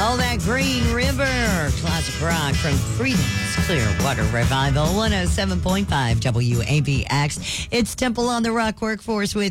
All that Green River. Classic rock from Creedence Clearwater Revival. 107.5 WABX. It's Temple on the Rock Workforce with